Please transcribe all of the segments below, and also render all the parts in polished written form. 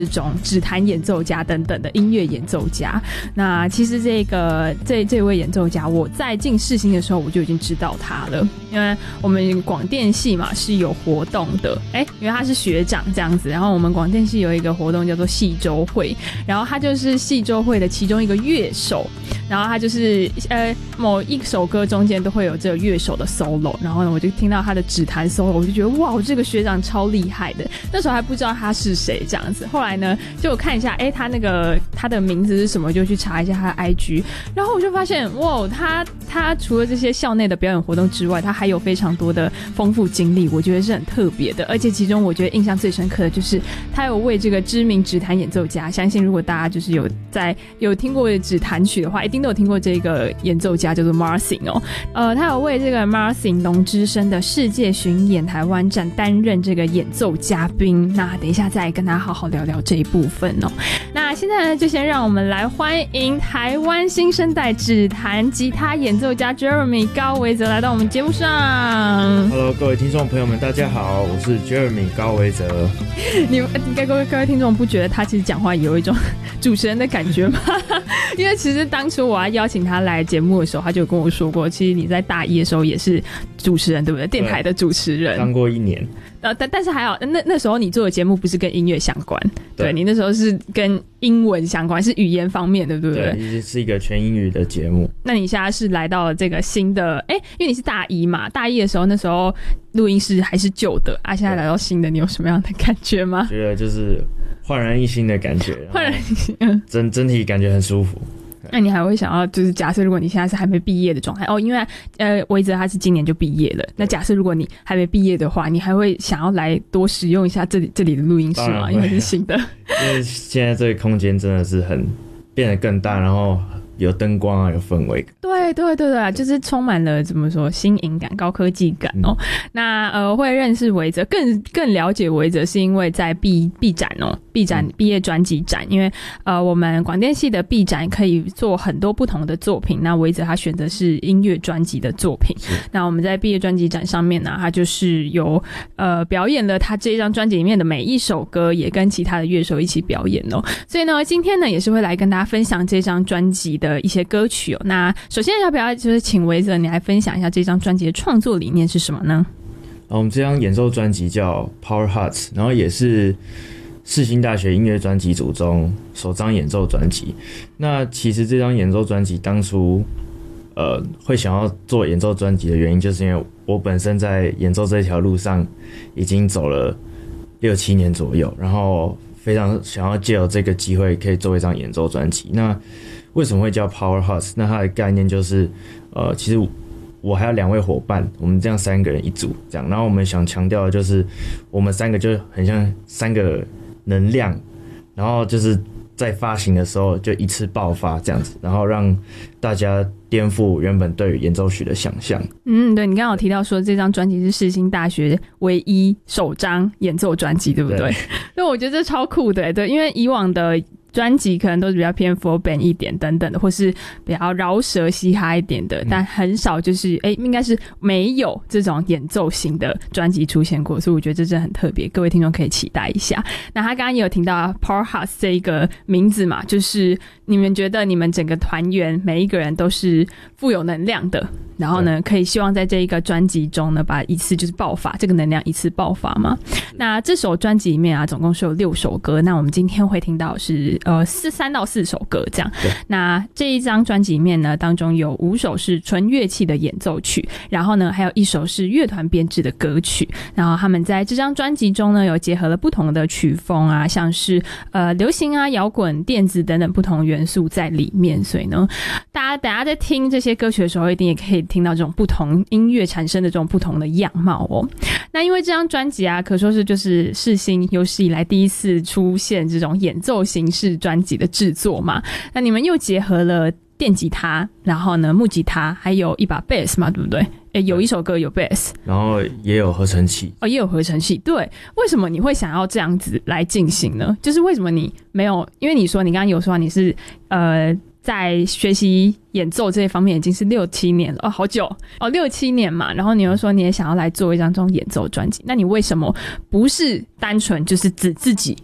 这种指弹演奏家等等的音乐演奏家。那其实这位演奏家，我在进世新的时候我就已经知道他了，因为我们广电系嘛是有活动的，因为他是学长这样子，然后我们广电系有一个活动叫做系周会，然后他就是系周会的其中一个乐手，然后他就是某一首歌中间都会有这个乐手的 solo， 然后呢我就听到他的指弹 solo， 我就觉得哇，这个学长超厉害的，那时候还不知道他是谁这样子，后来呢就看一下他的名字是什么，就去查一下他的 IG， 然后我就发现哇，他除了这些校内的表演活动之外，他还有非常多的丰富经历，我觉得是很特别的，而且其中我觉得印象最深刻的就是他有为这个知名指弹演奏家，相信如果大家就是有听过指弹曲的话，一定都有听过这个演奏家叫做 Martin 他有为这个 Martin 龙之声的世界巡演台湾站担任这个演奏嘉宾，那等一下再跟他好好聊聊这一部分那现在呢，就先让我们来欢迎台湾新生代指弹吉他演奏家 Jeremy 高维泽来到我们节目上。 Hello， 各位听众朋友们大家好，我是 Jeremy 高维泽。 应该各位听众不觉得他其实讲话有一种主持人的感觉吗？因为其实当初我要邀请他来节目的时候，他就跟我说过，其实你在大一的时候也是主持人，对不对？电台的主持人当过1年。 但是还好，那时候你做的节目不是跟音乐相关，对，你那时候是跟英文相关，是语言方面的，对不对？ 对，是一个全英语的节目。 那你现在是来到了这个新的，因为你是大一嘛，大一的时候那时候录音室还是旧的啊，现在来到新的，你有什么样的感觉吗？ 觉得就是焕然一新的感觉，焕然一新，整体感觉很舒服。 那你还会想要，就是假设如果你现在是还没毕业的状态因为维泽他是今年就毕业了，那假设如果你还没毕业的话，你还会想要来多使用一下这里的录音室吗？因为是新的。 因为现在这个空间真的是变得更大，然后有灯光啊，有氛围感。 对，就是充满了怎么说新颖感、高科技感那会认识维泽，更了解维泽，是因为在毕展毕业专辑展，因为我们广电系的毕展可以做很多不同的作品，那维泽他选择是音乐专辑的作品。那我们在毕业专辑展上面呢，他就是有表演了他这张专辑里面的每一首歌，也跟其他的乐手一起表演所以呢，今天呢也是会来跟大家分享这张专辑的一些歌曲那首先要不要就是请维泽你来分享一下这张专辑的创作理念是什么呢？ 我们这张演奏专辑叫 Power Hearts， 然后也是世新大学音乐专辑组中首张演奏专辑。那其实这张演奏专辑当初会想要做演奏专辑的原因，就是因为我本身在演奏这条路上已经走了6-7年左右，然后非常想要借由这个机会可以做一张演奏专辑。那为什么会叫 Power Hearts？ 那它的概念就是其实我还有2位伙伴，我们这样3个人一组这样，然后我们想强调的就是我们3个就很像3个能量，然后就是在发行的时候就一次爆发这样子，然后让大家颠覆原本对于演奏曲的想象。 对，你刚刚有提到说这张专辑是世新大学唯一首张演奏专辑，对不对？对，我觉得这超酷的，对，因为以往的专辑可能都是比较偏 full band 一点等等的，或是比较饶舌嘻哈一点的，但很少就是应该是没有这种演奏型的专辑出现过，所以我觉得这真的很特别，各位听众可以期待一下。那他刚刚也有听到 Power Hearts 这一个名字嘛，就是你们觉得你们整个团员每一个人都是富有能量的，然后呢可以希望在这一个专辑中呢把一次就是爆发这个能量一次爆发嘛。那这首专辑里面啊总共是有6首歌，那我们今天会听到是3到4首歌这样。那这一张专辑里面呢当中有5首是纯乐器的演奏曲，然后呢还有1首是乐团编制的歌曲，然后他们在这张专辑中呢有结合了不同的曲风啊，像是流行啊、摇滚、电子等等不同元素在里面，所以呢大家等一下在听这些歌曲的时候一定也可以听到这种不同音乐产生的这种不同的样貌那因为这张专辑啊可说是就是世新有史以来第一次出现这种演奏形式专辑的制作嘛，那你们又结合了电吉他，然后呢木吉他，还有一把 bass 嘛，对不对？有一首歌有 bass， 然后也有合成器也有合成器。对，为什么你会想要这样子来进行呢？就是为什么你没有，因为你说你刚刚有说你是在学习演奏这一方面已经是6-7年了好久6-7年嘛，然后你又说你也想要来做一张这种演奏专辑，那你为什么不是单纯就是自己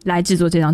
来制作这张